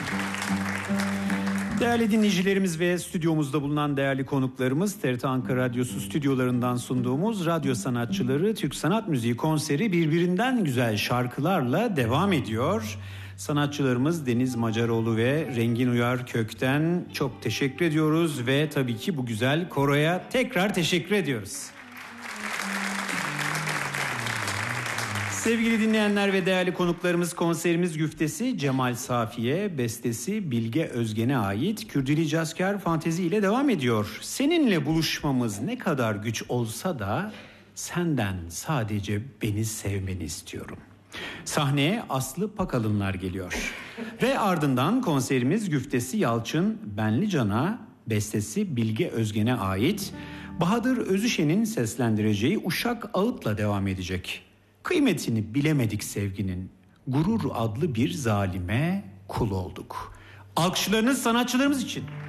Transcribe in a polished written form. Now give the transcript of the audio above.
Değerli dinleyicilerimiz ve stüdyomuzda bulunan değerli konuklarımız, TRT Ankara Radyosu stüdyolarından sunduğumuz Radyo Sanatçıları Türk Sanat Müziği konseri birbirinden güzel şarkılarla devam ediyor. Sanatçılarımız Deniz Macaroğlu ve Rengin Uyar Kök'ten çok teşekkür ediyoruz ve tabii ki bu güzel koroya tekrar teşekkür ediyoruz. Sevgili dinleyenler ve değerli konuklarımız, konserimiz güftesi Cemal Safiye, bestesi Bilge Özgen'e ait Kürdili Cazkar Fantezi ile devam ediyor. Seninle buluşmamız ne kadar güç olsa da senden sadece beni sevmeni istiyorum. Sahneye Aslı Pakalınlar geliyor. Ve ardından konserimiz güftesi Yalçın Benlican'a, bestesi Bilge Özgen'e ait Bahadır Özüşen'in seslendireceği Uşak Ağıt'la devam edecek. Kıymetini bilemedik sevginin, gurur adlı bir zalime kul olduk. Alkışlarınız sanatçılarımız için.